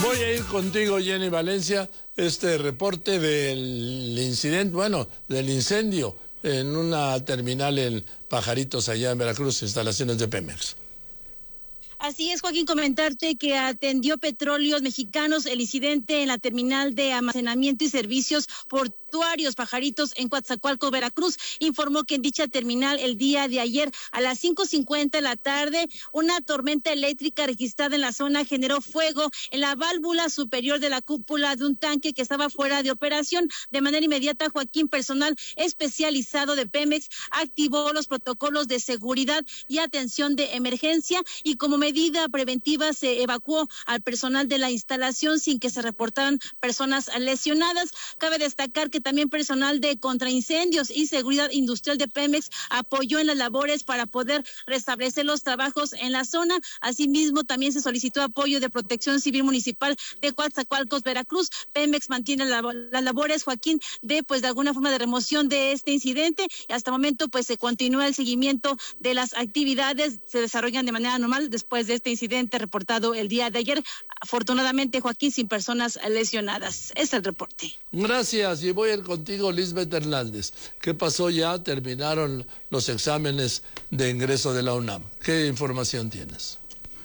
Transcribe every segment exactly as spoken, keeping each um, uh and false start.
Voy a ir contigo, Jenny Valencia, este reporte del incidente, bueno, del incendio en una terminal en Pajaritos, allá en Veracruz, instalaciones de Pemex. Así es, Joaquín, comentarte que atendió Petróleos Mexicanos el incidente en la terminal de almacenamiento y servicios portuarios Pajaritos en Coatzacoalcos, Veracruz. Informó que en dicha terminal el día de ayer a las cinco cincuenta de la tarde una tormenta eléctrica registrada en la zona generó fuego en la válvula superior de la cúpula de un tanque que estaba fuera de operación. De manera inmediata, Joaquín, personal especializado de Pemex activó los protocolos de seguridad y atención de emergencia y como medida preventiva se evacuó al personal de la instalación sin que se reportaran personas lesionadas. Cabe destacar que también personal de contraincendios y seguridad industrial de Pemex apoyó en las labores para poder restablecer los trabajos en la zona. Asimismo, también se solicitó apoyo de Protección Civil Municipal de Coatzacoalcos, Veracruz. Pemex mantiene la, las labores, Joaquín, de pues de alguna forma de remoción de este incidente y hasta el momento pues se continúa el seguimiento de las actividades, se desarrollan de manera normal después de este incidente reportado el día de ayer. Afortunadamente, Joaquín, sin personas lesionadas. Este es el reporte. Gracias, y voy a ir contigo, Lisbeth Hernández. ¿Qué pasó ya? Terminaron los exámenes de ingreso de la UNAM. ¿Qué información tienes?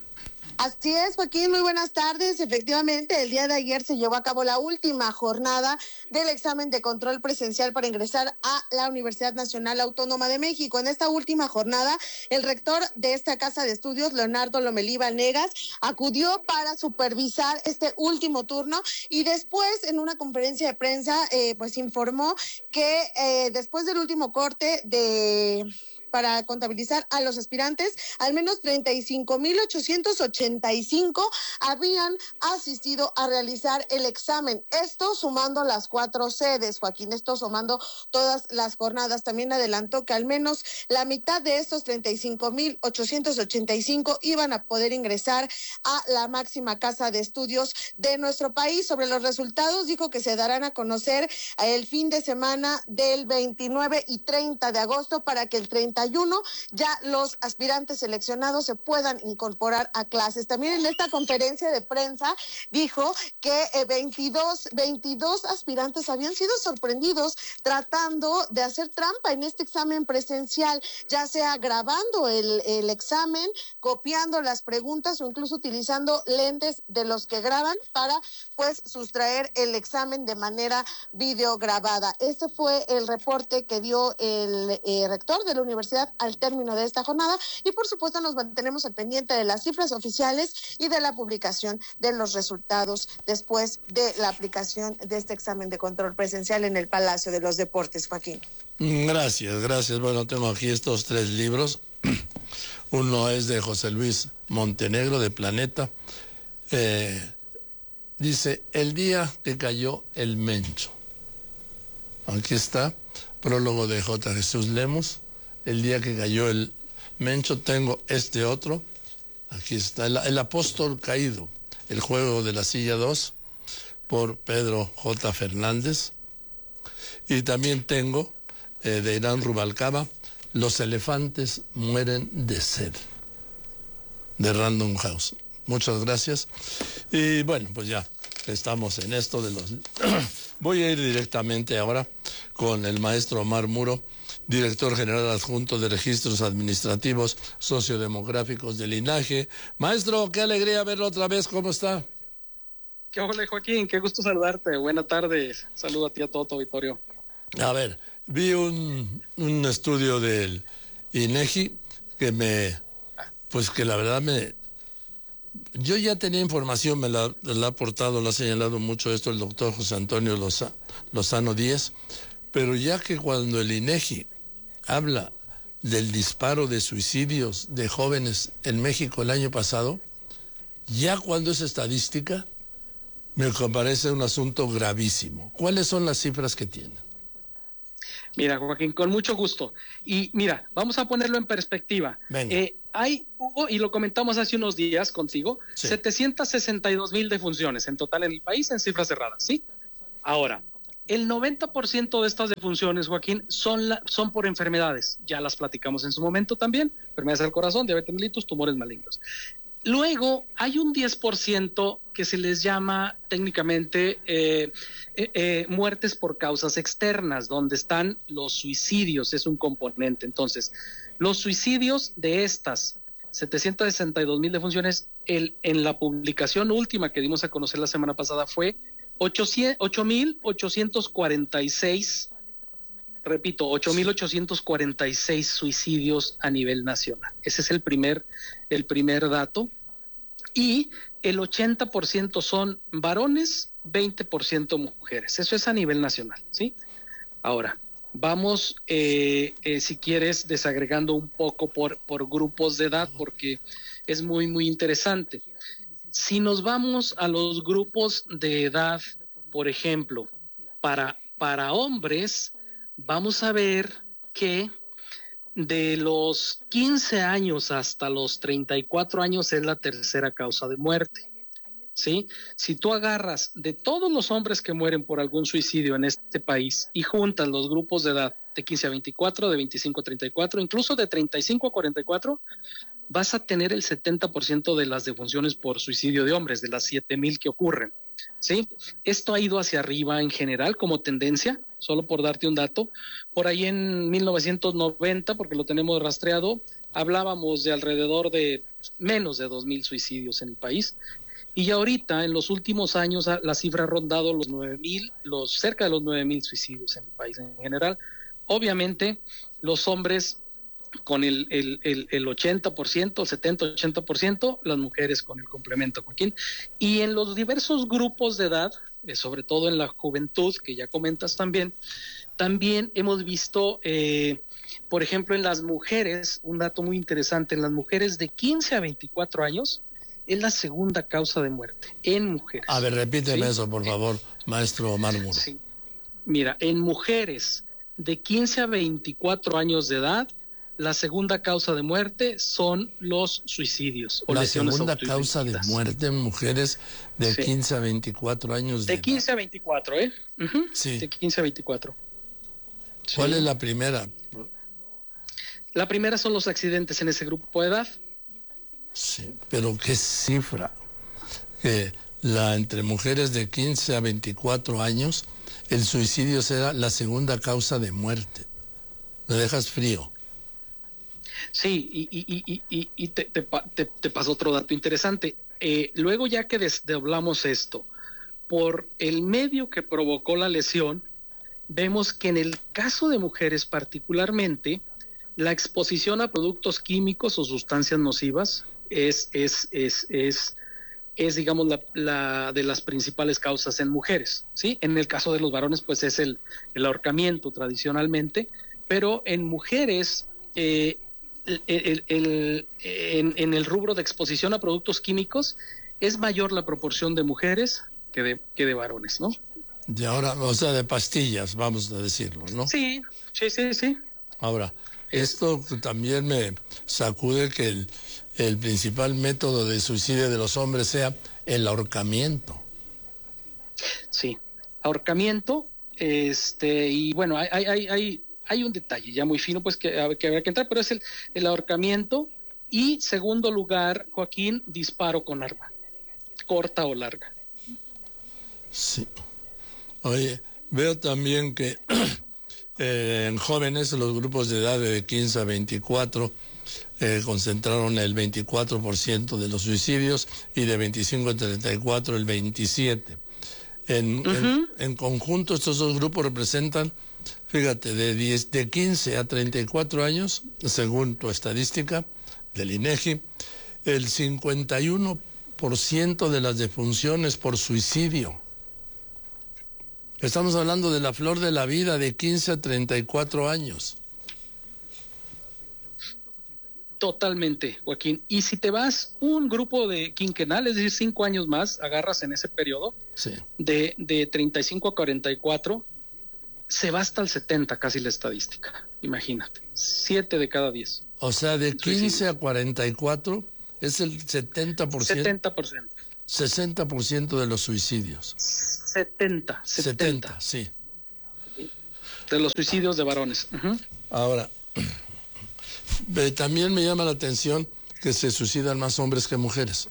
Así es, Joaquín, muy buenas tardes. Efectivamente, el día de ayer se llevó a cabo la última jornada del examen de control presencial para ingresar a la Universidad Nacional Autónoma de México. En esta última jornada, el rector de esta casa de estudios, Leonardo Lomelí Vanegas, acudió para supervisar este último turno y después, en una conferencia de prensa, eh, pues informó que eh, después del último corte de... para contabilizar a los aspirantes, al menos treinta y cinco mil ochocientos ochenta y cinco habían asistido a realizar el examen. Esto sumando las cuatro sedes, Joaquín, esto sumando todas las jornadas. También adelantó que al menos la mitad de estos treinta y cinco mil ochocientos ochenta y cinco iban a poder ingresar a la máxima casa de estudios de nuestro país. Sobre los resultados, dijo que se darán a conocer el fin de semana del veintinueve y treinta de agosto para que el treinta y uno ya los aspirantes seleccionados se puedan incorporar a clases. También en esta conferencia de prensa dijo que eh, veintidós, veintidós aspirantes habían sido sorprendidos tratando de hacer trampa en este examen presencial, ya sea grabando el, el examen, copiando las preguntas o incluso utilizando lentes de los que graban para pues sustraer el examen de manera videograbada. Este fue el reporte que dio el eh, rector de la universidad al término de esta jornada y por supuesto nos mantenemos al pendiente de las cifras oficiales y de la publicación de los resultados después de la aplicación de este examen de control presencial en el Palacio de los Deportes, Joaquín. Gracias, gracias. Bueno, tengo aquí estos tres libros. Uno es de José Luis Montenegro, de Planeta. Eh, dice, el día que cayó el Mencho. Aquí está, prólogo de J. Jesús Lemos. El día que cayó el Mencho. Tengo este otro, aquí está, el, el apóstol caído, el juego de la silla dos, por Pedro J. Fernández. Y también tengo, eh, de Irán Rubalcaba, Los elefantes mueren de sed, de Random House. Muchas gracias. Y bueno, pues ya estamos en esto de los... Voy a ir directamente ahora con el maestro Omar Muro, director general adjunto de Registros Administrativos Sociodemográficos del INAGE. Maestro, qué alegría verlo otra vez, ¿cómo está? ¿Qué hola, Joaquín? Qué gusto saludarte. Buena tarde. Saludo a ti, a todo tu auditorio. A ver, vi un, un estudio del INEGI que me, pues que la verdad me... Yo ya tenía información, me la, la ha aportado, la ha señalado mucho esto el doctor José Antonio Loza, Lozano Díez, pero ya que cuando el INEGI habla del disparo de suicidios de jóvenes en México el año pasado, ya cuando es estadística, me parece un asunto gravísimo. ¿Cuáles son las cifras que tienen? Mira, Joaquín, con mucho gusto. Y mira, vamos a ponerlo en perspectiva. Venga. Eh, hay, hubo, y lo comentamos hace unos días contigo, sí. setecientas sesenta y dos mil defunciones en total en el país en cifras cerradas, ¿sí? Ahora, el noventa por ciento de estas defunciones, Joaquín, son, la, son por enfermedades. Ya las platicamos en su momento también. Enfermedades del corazón, diabetes mellitus, tumores malignos. Luego hay un diez por ciento que se les llama técnicamente eh, eh, eh, muertes por causas externas, donde están los suicidios, es un componente. Entonces, los suicidios de estas setecientas sesenta y dos mil defunciones, el, en la publicación última que dimos a conocer la semana pasada fue ocho mil ochocientos cuarenta y seis, repito, ocho mil ochocientos cuarenta y seis suicidios a nivel nacional. Ese es el primer, el primer dato. Y el ochenta por ciento son varones, veinte por ciento mujeres. Eso es a nivel nacional, ¿sí? Ahora, vamos, eh, eh, si quieres, desagregando un poco por, por grupos de edad, porque es muy, muy interesante. Si nos vamos a los grupos de edad, por ejemplo, para, para hombres, vamos a ver que de los quince años hasta los treinta y cuatro años es la tercera causa de muerte, ¿sí? Si tú agarras de todos los hombres que mueren por algún suicidio en este país y juntas los grupos de edad de quince a veinticuatro, de veinticinco a treinta y cuatro, incluso de treinta y cinco a cuarenta y cuatro, vas a tener el setenta por ciento de las defunciones por suicidio de hombres, de las siete mil que ocurren, ¿sí? Esto ha ido hacia arriba en general como tendencia. Solo por darte un dato, por ahí en mil novecientos noventa, porque lo tenemos rastreado, hablábamos de alrededor de menos de dos mil suicidios en el país, y ahorita en los últimos años la cifra ha rondado los nueve mil, los cerca de los nueve mil suicidios en el país en general. Obviamente los hombres con el, el, el, el ochenta por ciento, el setenta, ochenta por ciento, las mujeres con el complemento, Joaquín. Y en los diversos grupos de edad, eh, sobre todo en la juventud, que ya comentas también, también hemos visto, eh, por ejemplo, en las mujeres, un dato muy interesante, en las mujeres de quince a veinticuatro años, es la segunda causa de muerte en mujeres. A ver, repíteme, ¿sí? Eso, por favor, maestro Omar Muro. Sí. Mira, en mujeres de quince a veinticuatro años de edad, la segunda causa de muerte son los suicidios o la lesiones segunda causa de muerte en mujeres de sí. quince a veinticuatro años de, de quince edad. A veinticuatro, ¿eh? Uh-huh. Sí. De quince a veinticuatro. ¿Cuál sí. es la primera? La primera son los accidentes en ese grupo de edad. Sí, pero ¿qué cifra? Que la entre mujeres de quince a veinticuatro años, el suicidio será la segunda causa de muerte. Me dejas frío. Sí, y, y, y, y, y te, te, te, te paso otro dato interesante. Eh, luego ya que desdoblamos esto, por el medio que provocó la lesión, vemos que en el caso de mujeres particularmente, la exposición a productos químicos o sustancias nocivas es, es, es, es, es digamos, la, la de las principales causas en mujeres, ¿sí? En el caso de los varones, pues es el, el ahorcamiento tradicionalmente, pero en mujeres... Eh, El, el, el, en, en el rubro de exposición a productos químicos es mayor la proporción de mujeres que de, que de varones, ¿no? De ahora, o sea, de pastillas, vamos a decirlo, ¿no? Sí, sí, sí, sí. Ahora, esto también me sacude que el, el principal método de suicidio de los hombres sea el ahorcamiento. Sí, ahorcamiento, este, y bueno, hay, hay, hay Hay un detalle ya muy fino, pues, que, que habrá que entrar, pero es el, el ahorcamiento. Y segundo lugar, Joaquín, disparo con arma, corta o larga. Sí. Oye, veo también que eh, en jóvenes, los grupos de edad de quince a veinticuatro eh, concentraron el veinticuatro por ciento de los suicidios y de veinticinco a treinta y cuatro el veintisiete por ciento. En, uh-huh. en, en conjunto, estos dos grupos representan, fíjate, de, diez, de quince a treinta y cuatro años, según tu estadística del INEGI, el cincuenta y uno por ciento de las defunciones por suicidio. Estamos hablando de la flor de la vida de quince a treinta y cuatro años. Totalmente, Joaquín. Y si te vas un grupo de quinquenal, es decir, cinco años más, agarras en ese periodo, sí. de, de treinta y cinco a cuarenta y cuatro, se va hasta el setenta casi la estadística, imagínate, siete de cada diez. O sea, de quince a cuarenta y cuatro es el setenta por ciento. setenta por ciento. sesenta por ciento de los suicidios. setenta, setenta. setenta, sí. De los suicidios de varones. Uh-huh. Ahora, también me llama la atención que se suicidan más hombres que mujeres.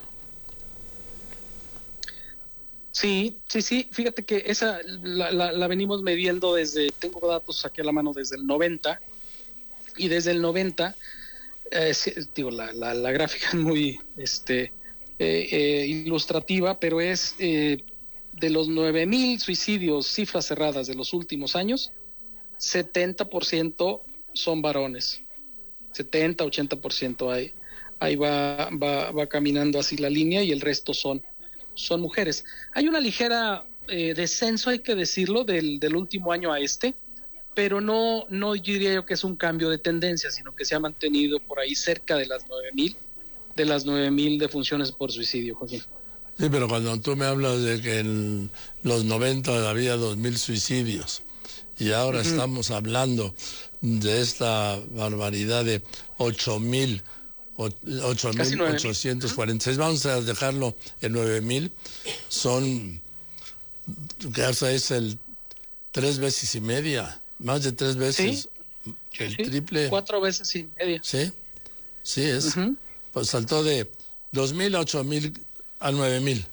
Sí, sí, sí, fíjate que esa la, la, la venimos midiendo desde, tengo datos aquí a la mano desde el noventa, y desde el noventa, eh, digo, la, la, la gráfica es muy este, eh, eh, ilustrativa, pero es eh, de los nueve mil suicidios, cifras cerradas de los últimos años, setenta por ciento son varones, setenta, ochenta por ciento ahí, ahí va, va, va caminando así la línea, y el resto son son mujeres. Hay una ligera eh, descenso, hay que decirlo, del, del último año a este, pero no, no yo diría yo que es un cambio de tendencia, sino que se ha mantenido por ahí cerca de las nueve mil, de las nueve mil defunciones por suicidio, Joaquín. Sí, pero cuando tú me hablas de que en los noventa había dos mil suicidios, y ahora uh-huh. estamos hablando de esta barbaridad de ocho mil, ocho mil ochocientos cuarenta y seis, vamos a dejarlo en nueve mil, son, que hasta es el tres veces y media, más de tres veces, ¿sí? el sí, triple. Cuatro veces y media. Sí, sí es, uh-huh. pues saltó de dos mil a ocho mil a nueve mil.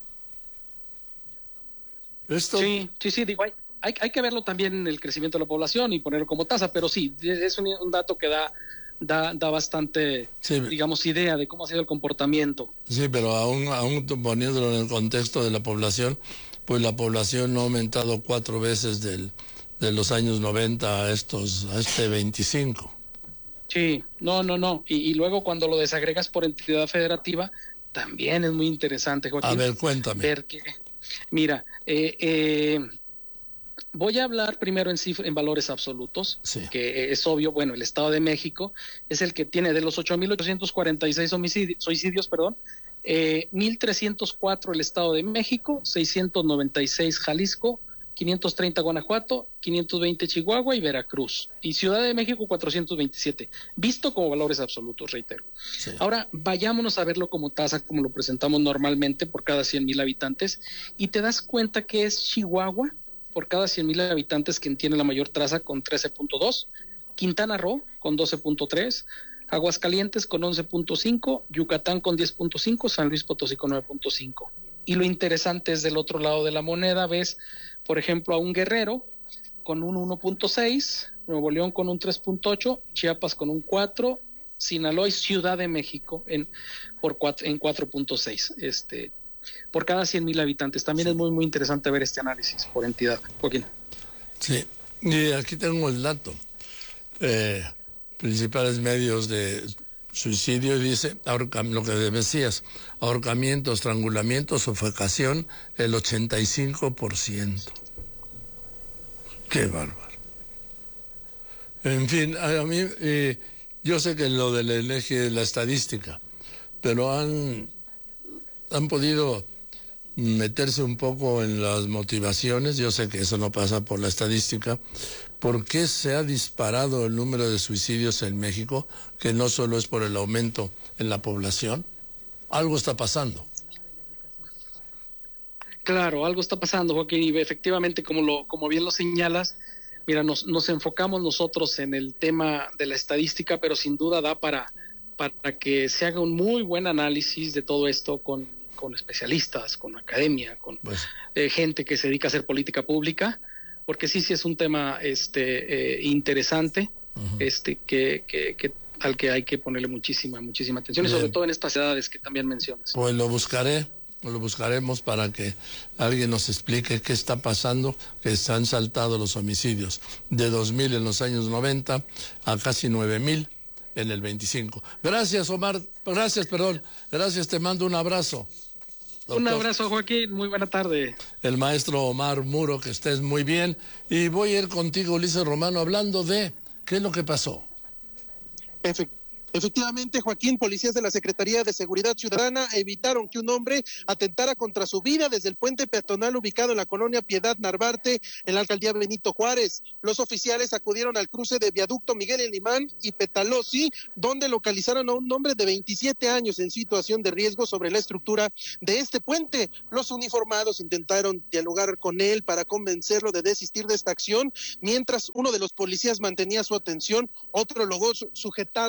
Esto... Sí, sí, sí, digo, hay, hay, hay que verlo también en el crecimiento de la población y ponerlo como tasa, pero sí, es un, un dato que da Da, da bastante, sí. digamos, idea de cómo ha sido el comportamiento. Sí, pero aún, aún poniéndolo en el contexto de la población, pues la población no ha aumentado cuatro veces del, de los años noventa a estos, a este veinticinco. Sí, no, no, no. Y, y luego cuando lo desagregas por entidad federativa, también es muy interesante, Joaquín. A ver, cuéntame. Ver que, mira, eh, eh, voy a hablar primero en, cifra, en valores absolutos, sí. que es obvio. Bueno, el Estado de México es el que tiene de los ocho mil ochocientos cuarenta y seis homicidios, suicidios, perdón, eh, mil trescientos cuatro el Estado de México, seiscientos noventa y seis Jalisco, quinientos treinta Guanajuato, quinientos veinte Chihuahua y Veracruz, y Ciudad de México cuatrocientos veintisiete, visto como valores absolutos, reitero. Sí. Ahora, vayámonos a verlo como tasa, como lo presentamos normalmente por cada cien mil habitantes, y te das cuenta que es Chihuahua por cada cien mil habitantes quien tiene la mayor tasa con trece punto dos, Quintana Roo con doce punto tres, Aguascalientes con once punto cinco, Yucatán con diez punto cinco, San Luis Potosí con nueve punto cinco. Y lo interesante es del otro lado de la moneda, ves, por ejemplo, a un Guerrero con un uno punto seis, Nuevo León con un tres punto ocho, Chiapas con un cuatro, Sinaloa y Ciudad de México en por cuatro, en cuatro punto seis, este por cada cien mil habitantes. También sí. Es muy muy interesante ver este análisis por entidad, Joaquín. Sí, y aquí tengo el dato. Eh, principales medios de suicidio, dice, lo que decías, ahorcamiento, estrangulamiento, sofocación, el ochenta y cinco por ciento. Qué bárbaro. En fin, a mí, eh, yo sé que lo del eje es la estadística, pero han... han podido meterse un poco en las motivaciones. Yo sé que eso no pasa por la estadística. ¿Por qué se ha disparado el número de suicidios en México? Que no solo es por el aumento en la población. Algo está pasando. Claro, algo está pasando, Joaquín, y efectivamente, como lo, como bien lo señalas, mira, nos, nos enfocamos nosotros en el tema de la estadística, pero sin duda da para, para que se haga un muy buen análisis de todo esto con con especialistas, con academia, con pues. eh, gente que se dedica a hacer política pública, porque sí, sí es un tema este eh, interesante, uh-huh. este que, que, que al que hay que ponerle muchísima, muchísima atención, Bien. Y sobre todo en estas edades que también mencionas. Pues lo buscaré, lo buscaremos para que alguien nos explique qué está pasando, que se han saltado los homicidios de dos mil en los años noventa a casi nueve mil en el veinticinco. Gracias, Omar, gracias, perdón, gracias, te mando un abrazo. Doctor. Un abrazo, Joaquín, muy buena tarde. El maestro Omar Muro, que estés muy bien. Y voy a ir contigo, Ulises Romano, hablando de qué es lo que pasó. Efectivamente. Efectivamente, Joaquín, policías de la Secretaría de Seguridad Ciudadana evitaron que un hombre atentara contra su vida desde el puente peatonal ubicado en la colonia Piedad Narvarte, en la alcaldía Benito Juárez. Los oficiales acudieron al cruce de Viaducto Miguel Alemán y Petalozzi, donde localizaron a un hombre de veintisiete años en situación de riesgo sobre la estructura de este puente. Los uniformados intentaron dialogar con él para convencerlo de desistir de esta acción, mientras uno de los policías mantenía su atención, otro logró sujetarlo y por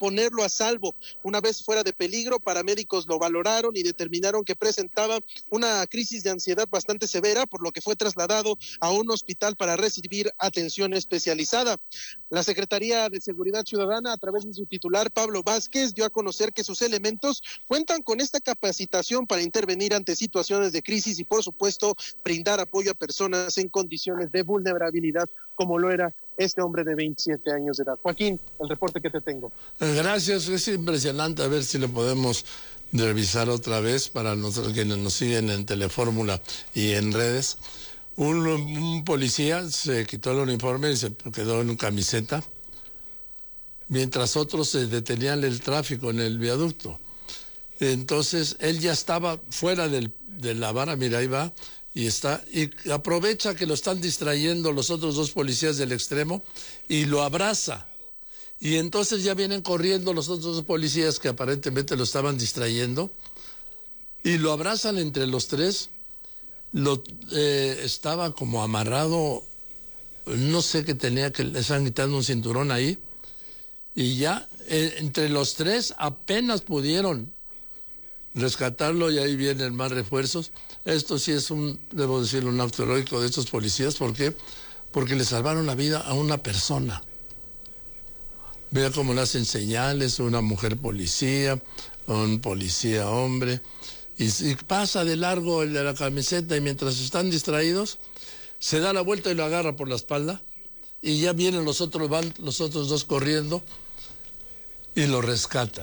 ponerlo a salvo. Una vez fuera de peligro, paramédicos lo valoraron y determinaron que presentaba una crisis de ansiedad bastante severa, por lo que fue trasladado a un hospital para recibir atención especializada. La Secretaría de Seguridad Ciudadana, a través de su titular Pablo Vázquez, dio a conocer que sus elementos cuentan con esta capacitación para intervenir ante situaciones de crisis y, por supuesto, brindar apoyo a personas en condiciones de vulnerabilidad, como lo era este hombre de veintisiete años de edad. Joaquín, el reporte que te tengo. Gracias, es impresionante. A ver si lo podemos revisar otra vez para nosotros que nos siguen en Telefórmula y en redes. Un, un policía se quitó el uniforme y se quedó en una camiseta, mientras otros se detenían el tráfico en el viaducto. Entonces él ya estaba fuera del, de la vara, mira, ahí va, y está, y aprovecha que lo están distrayendo los otros dos policías del extremo y lo abraza. Y entonces ya vienen corriendo los otros dos policías que aparentemente lo estaban distrayendo y lo abrazan entre los tres. Lo, eh, estaba como amarrado, no sé qué tenía, que le estaban quitando un cinturón ahí, y ya eh, entre los tres apenas pudieron rescatarlo y ahí vienen más refuerzos. Esto sí es un, debo decirlo, un acto heroico de estos policías. ¿Por qué? Porque le salvaron la vida a una persona. Vea cómo le hacen señales, una mujer policía, un policía hombre, y, y pasa de largo el de la camiseta y mientras están distraídos, se da la vuelta y lo agarra por la espalda y ya vienen los otros, van los otros dos corriendo y lo rescatan.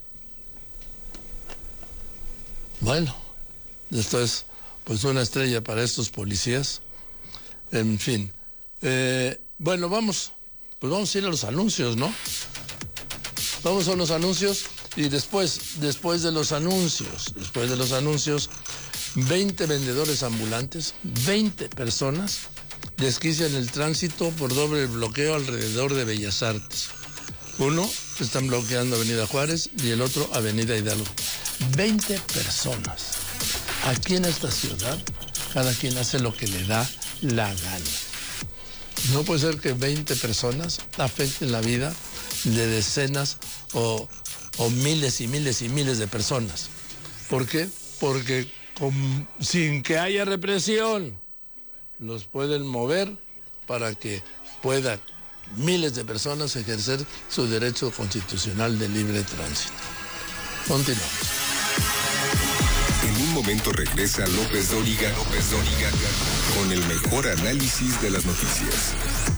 Bueno, esto es pues una estrella para estos policías. En fin, eh, bueno, vamos, pues vamos a ir a los anuncios, ¿no? Vamos a los anuncios y después, después de los anuncios, después de los anuncios, veinte vendedores ambulantes, veinte personas desquician el tránsito por doble bloqueo alrededor de Bellas Artes. Uno están bloqueando Avenida Juárez y el otro Avenida Hidalgo. veinte personas. Aquí en esta ciudad, cada quien hace lo que le da la gana. No puede ser que veinte personas afecten la vida de decenas o, o miles y miles y miles de personas. ¿Por qué? Porque con, sin que haya represión, los pueden mover para que puedan miles de personas ejercer su derecho constitucional de libre tránsito. Continuamos. En un momento regresa López Dóriga, López Dóriga, con el mejor análisis de las noticias.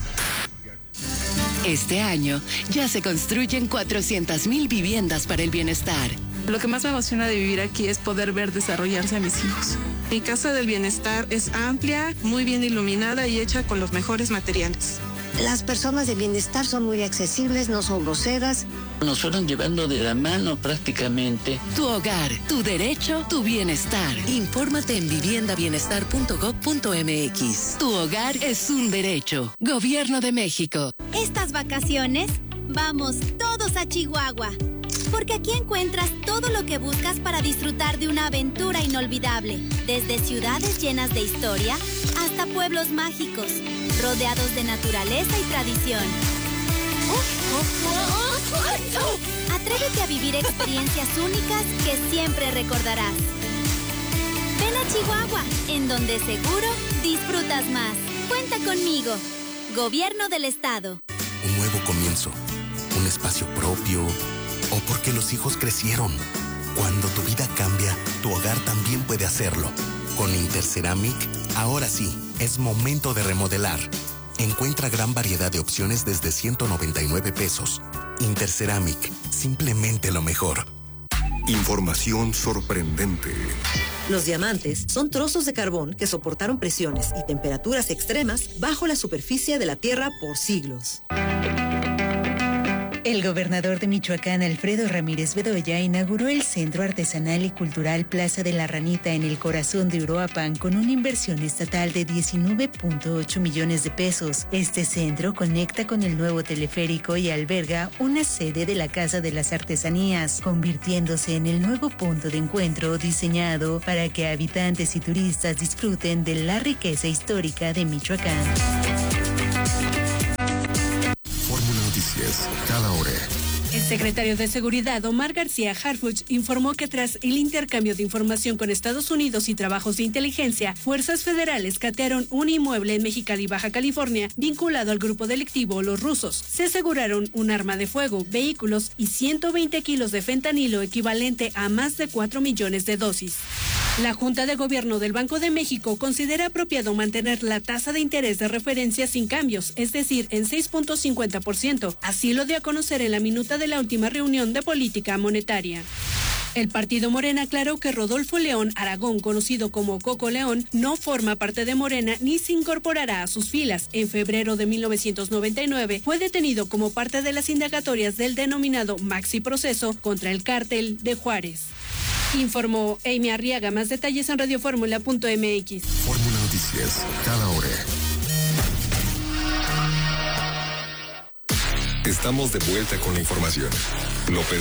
Este año ya se construyen cuatrocientas mil viviendas para el bienestar. Lo que más me emociona de vivir aquí es poder ver desarrollarse a mis hijos. Mi casa del bienestar es amplia, muy bien iluminada y hecha con los mejores materiales. Las personas de bienestar son muy accesibles, no son groseras. Nos fueron llevando de la mano prácticamente. Tu hogar, tu derecho, tu bienestar. Infórmate en vivienda bienestar punto gob punto eme equis. Tu hogar es un derecho. Gobierno de México. Estas vacaciones, vamos todos a Chihuahua. Porque aquí encuentras todo lo que buscas para disfrutar de una aventura inolvidable. Desde ciudades llenas de historia hasta pueblos mágicos, rodeados de naturaleza y tradición. Atrévete a vivir experiencias únicas que siempre recordarás. Ven a Chihuahua, en donde seguro disfrutas más. Cuenta conmigo. Gobierno del Estado. Un nuevo comienzo, un espacio propio, o porque los hijos crecieron. Cuando tu vida cambia, tu hogar también puede hacerlo. Con Interceramic, ahora sí, es momento de remodelar. Encuentra gran variedad de opciones desde ciento noventa y nueve pesos. Interceramic, simplemente lo mejor. Información sorprendente. Los diamantes son trozos de carbón que soportaron presiones y temperaturas extremas bajo la superficie de la Tierra por siglos. El gobernador de Michoacán, Alfredo Ramírez Bedoya, inauguró el Centro Artesanal y Cultural Plaza de la Ranita en el corazón de Uruapan con una inversión estatal de diecinueve punto ocho millones de pesos. Este centro conecta con el nuevo teleférico y alberga una sede de la Casa de las Artesanías, convirtiéndose en el nuevo punto de encuentro diseñado para que habitantes y turistas disfruten de la riqueza histórica de Michoacán. Noticias, cada hora. El secretario de Seguridad, Omar García Harfuch, informó que tras el intercambio de información con Estados Unidos y trabajos de inteligencia, fuerzas federales catearon un inmueble en Mexicali, Baja California, vinculado al grupo delictivo Los Rusos. Se aseguraron un arma de fuego, vehículos y ciento veinte kilos de fentanilo, equivalente a más de cuatro millones de dosis. La Junta de Gobierno del Banco de México considera apropiado mantener la tasa de interés de referencia sin cambios, es decir, en seis punto cincuenta por ciento. Así lo dio a conocer en la minuta de la última reunión de política monetaria. El partido Morena aclaró que Rodolfo León Aragón, conocido como Coco León, no forma parte de Morena ni se incorporará a sus filas. En febrero de mil novecientos noventa y nueve fue detenido como parte de las indagatorias del denominado Maxi Proceso contra el cártel de Juárez. Informó Amy Arriaga. Más detalles en radioformula punto m x. Fórmula Noticias, cada hora. Estamos de vuelta con la información. López